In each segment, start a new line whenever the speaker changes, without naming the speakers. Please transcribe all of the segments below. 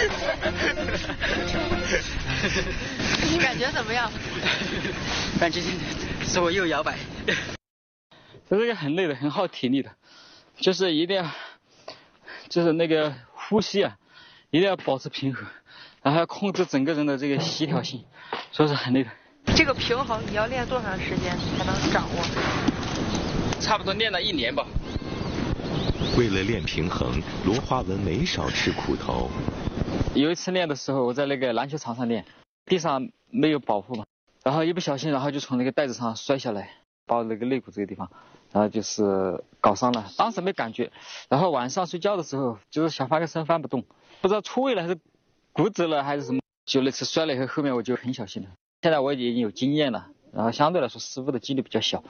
你感觉怎么样？
感觉左右摇摆。这个很累的，很耗体力的，就是一定要，就是那个呼吸啊，一定要保持平衡，然后要控制整个人的这个协调性，所以是很累的。
这个平衡你要练多长时间才能掌握？
差不多练了1年吧。
为了练平衡，罗华文没少吃苦头。
有一次练的时候，我在那个篮球场上练，地上没有保护嘛，然后一不小心，然后就从那个带子上摔下来，把我那个肋骨这个地方，然后就是搞伤了。当时没感觉，然后晚上睡觉的时候，就是想翻个身翻不动，不知道出位了还是骨折了还是什么。就那次摔了以后，后面我就很小心了。现在我已经有经验了，然后相对来说失误的几率比较小。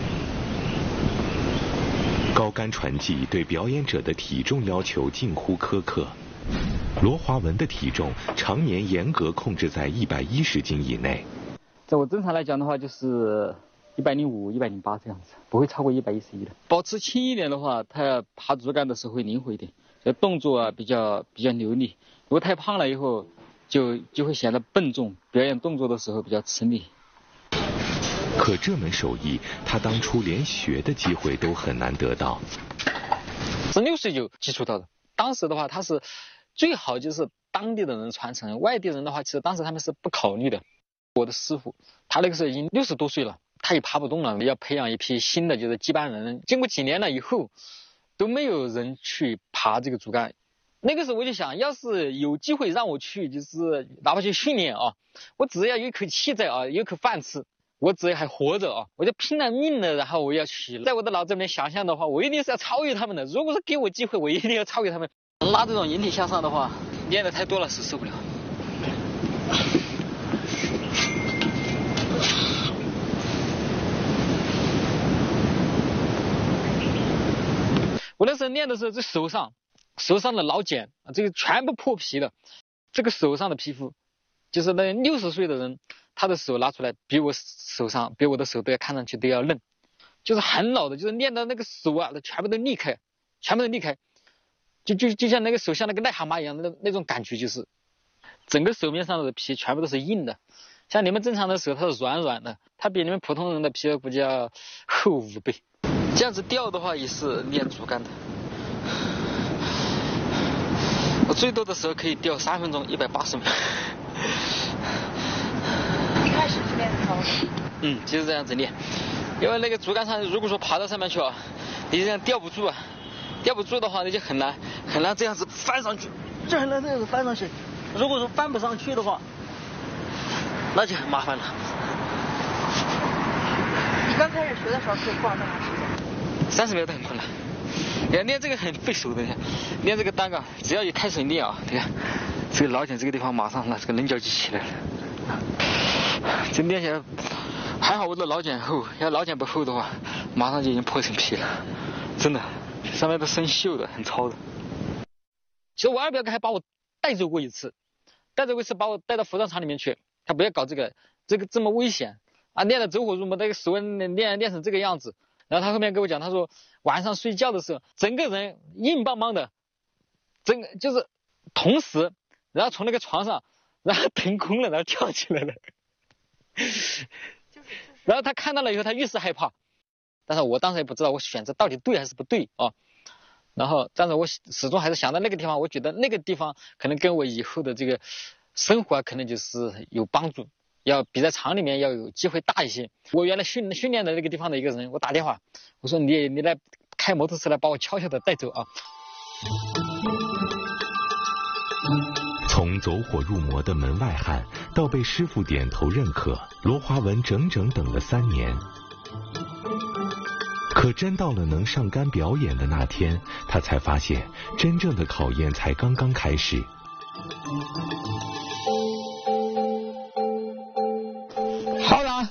高杆传技对表演者的体重要求近乎苛刻。罗华文的体重常年严格控制在110斤以内。
在我正常来讲的话，就是105、108这样子，不会超过111的。保持轻一点的话，他爬竹竿的时候会灵活一点，动作啊比较流利。如果太胖了以后，就会显得笨重，表演动作的时候比较吃力。
可这门手艺，他当初连学的机会都很难得到。
是6岁就接触到的。当时的话，他是最好就是当地的人传承，外地人的话，其实当时他们是不考虑的。我的师傅，他那个时候已经60多岁了，他也爬不动了，要培养一批新的就是接班人。经过几年了以后，都没有人去爬这个竹竿。那个时候我就想，要是有机会让我去，就是哪怕去训练啊，我只要有一口气在啊，有口饭吃。我只要还活着啊，我就拼了命的，然后我要去。在我的脑子里面想象的话，我一定是要超越他们的。如果是给我机会，我一定要超越他们。拉这种引体向上的话，练的太多了是受不了。我那时候练的时候，这手上的老茧啊，这个全部破皮的，这个手上的皮肤，就是那60岁的人。他的手拿出来，比我的手都要看上去都要嫩，就是很老的，就是练到那个手啊，全部都裂开，就像那个手像那个癞蛤蟆一样的那种感觉，就是整个手面上的皮全部都是硬的。像你们正常的手它是软软的，它比你们普通人的皮估计要厚5倍。这样子吊的话也是练竹竿的。我最多的时候可以吊3分钟，180秒。
开始是练高的。
就是这样子练，因为那个竹竿上，如果说爬到上面去啊，你这样吊不住啊，吊不住的话，你就很难这样子翻上去，就很难这样子翻上去。如果说翻不上去的话，那就很麻烦了。
你刚开始学的时候可以挂多长时
间？30秒都很困难。练这个很费手的，练这个单杠，只要一开始练啊，对呀，这个老茧这个地方马上这个棱角就起来了。这练起来还好，我的老茧厚，要老茧不厚的话，马上就已经破成皮了，真的，上面都生锈的，很糙的。其实我二表哥还把我带走过一次，把我带到服装厂里面去，他不要搞这个这么危险啊，练得走火入魔，那个手练成这个样子。然后他后面跟我讲，他说晚上睡觉的时候，整个人硬邦邦的，整个就是同时，然后从那个床上，然后腾空了，然后跳起来了。然后他看到了以后，他越是害怕，但是我当时也不知道我选择到底对还是不对啊。然后，但是我始终还是想到那个地方，我觉得那个地方可能跟我以后的这个生活可能就是有帮助，要比在厂里面要有机会大一些。我原来训练的那个地方的一个人，我打电话，我说你来开摩托车来把我悄悄的带走啊。
从走火入魔的门外汉到被师傅点头认可，罗华文整整等了3年。可真到了能上杆表演的那天，他才发现真正的考验才刚刚开始。
好了，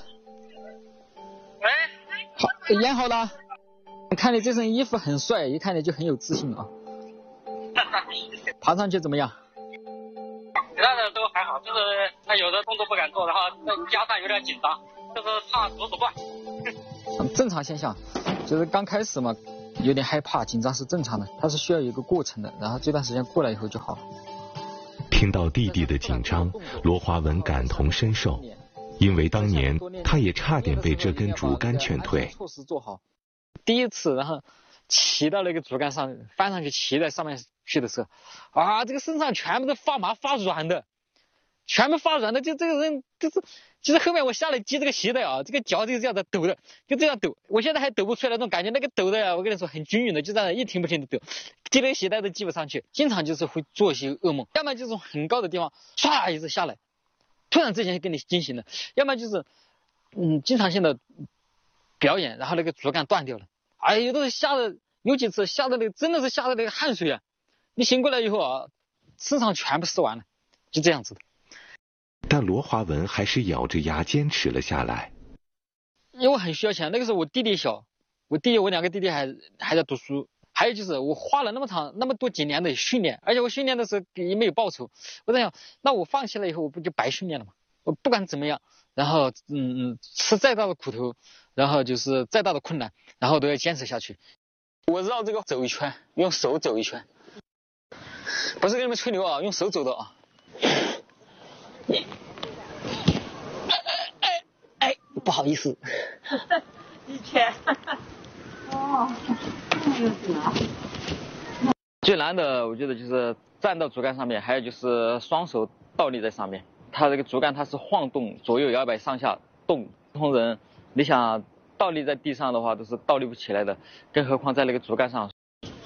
好，演好了。看你这身衣服很帅，一看你就很有自信啊。爬上去怎么样？
其他的都还好，就是他有的动作不敢做，然后再加上有点紧张，就是怕手指断。
正常现象，就是刚开始嘛，有点害怕紧张是正常的，它是需要有一个过程的，然后这段时间过来以后就好了。
听到弟弟的紧张，罗华文感同身受，因为当年他也差点被这根竹竿劝退。
第一次，然后骑到那个竹竿上，翻上去骑在上面去的时候，啊，这个身上全部都发麻发软的，全部发软的，就这个人就是后面我下来系这个鞋带啊，这个脚就这样的抖的，就这样抖，我现在还抖不出来那种感觉，那个抖的呀，我跟你说很均匀的，就这样一停不停的抖，系那个鞋带都系不上去，经常就是会做一些噩梦，要么就是从很高的地方唰一直下来，突然之间给你惊醒了，要么就是经常性的表演，然后那个竹竿断掉了，哎，有的是吓得，有几次吓得那个真的是吓得那个汗水啊，你醒过来以后啊，身上全部湿完了，就这样子的。
但罗华文还是咬着牙坚持了下来。
因为我很需要钱，那个时候我弟弟小，我2个弟弟还在读书，还有就是我花了那么多几年的训练，而且我训练的时候也没有报酬，我在想，那我放弃了以后，我不就白训练了吗？我不管怎么样，然后吃再大的苦头，然后就是再大的困难，然后都要坚持下去。我绕这个走一圈，用手走一圈，不是跟你们吹牛啊，用手走的啊。不好意思。
一圈。哦，
最难的我觉得就是站到竹竿上面，还有就是双手倒立在上面。它这个竹竿它是晃动，左右摇摆上下动。普通人你想倒立在地上的话都是倒立不起来的，更何况在那个竹竿上。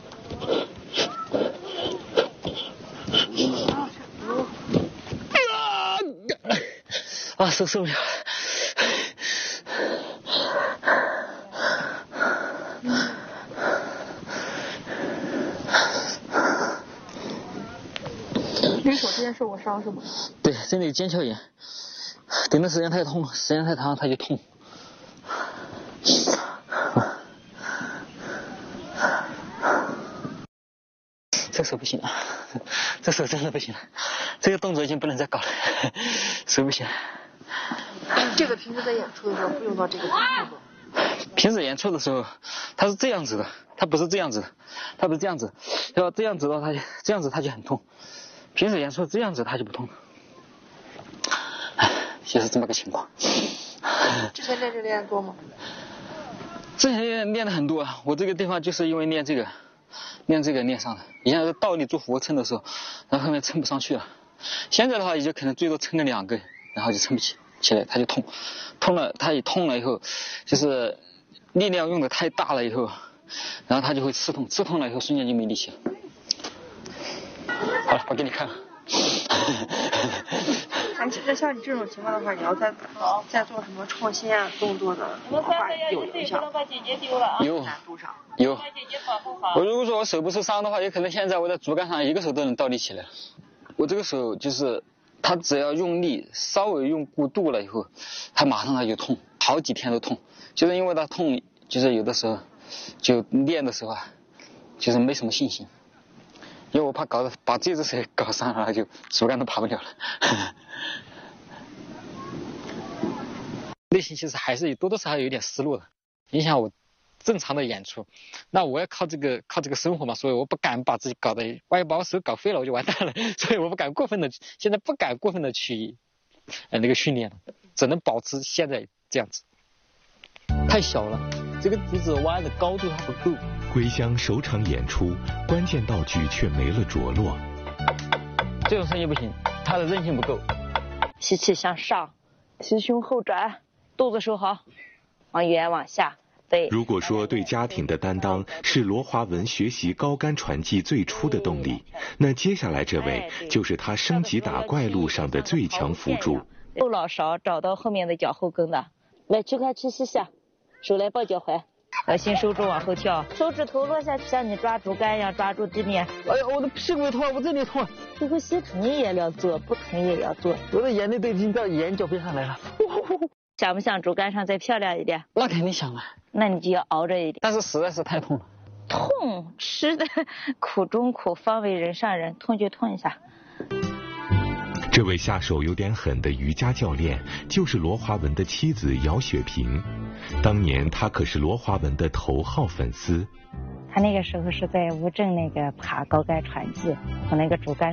受不了。
你手之前受过伤是吗？
对，这里腱鞘炎，顶的时间太痛了，时间太长它就痛。这手不行了，这手真的不行了，这个动作已经不能再搞了，手不行。
这个平时在演出的时候不用到这个动作。
平时演出的时候，它是这样子的，它不是这样子的，它不是这样子，要这样子的话，这样子它就很痛。平时演出这样子它就不痛了，就是这么个情况。
之前练这练多吗？
之前练的很多啊，我这个地方就是因为练这个练上的。以前是倒立做俯卧撑的时候，然后后面撑不上去了。现在的话也就可能最多撑个2个，然后就撑不起来，它就痛了，它一痛了以后，就是力量用的太大了以后，然后它就会刺痛了以后瞬间就没力气了。好了，我给你看了。
像你这种情况的话，你要再做什么创新啊动作的话，有影响。
有。我如果说我手不受伤的话，有可能现在我在竹竿上一个手都能倒立起来。我这个手就是它只要用力稍微用过度了以后，它马上它就痛，好几天都痛。就是因为它痛，就是有的时候就练的时候啊，就是没什么信心。因为我怕把这只手搞伤了，就竹竿都爬不了了。内心其实还是多多少少有点失落的，影响我正常的演出。那我要靠这个生活嘛，所以我不敢把自己搞得，万一把我手搞废了我就完蛋了，所以我现在不敢过分的去那个训练了，只能保持现在这样子。太小了，这个竹子挖的高度还不够。
归乡首场演出，关键道具却没了着落。
这种声音不行，它的韧性不够。
吸气向上，吸胸后转，肚子收好，往远往下。对。
如果说对家庭的担当是罗华文学习高杆传技最初的动力，那接下来这位就是他升级打怪路上的最强辅助。
后脑勺找到后面的脚后跟的，来去看去吸下，手来抱脚踝。核心收住往后跳，手指头落下去，像你抓竹竿一样抓住地面。
哎呀，我的屁股痛，我这里痛。
这个吸疼也要做，不疼也要做。
我的眼泪都已经到眼角边上来了。
想不想竹竿上再漂亮一点？
那肯定想啊。
那你就要熬着一点。
但是实在是太痛了。
痛，吃的苦中苦，方为人上人。痛就痛一下。
这位下手有点狠的瑜伽教练，就是罗华文的妻子姚雪萍。当年她可是罗华文的头号粉丝。
他那个时候是在乌镇那个爬高杆传技，从那个竹竿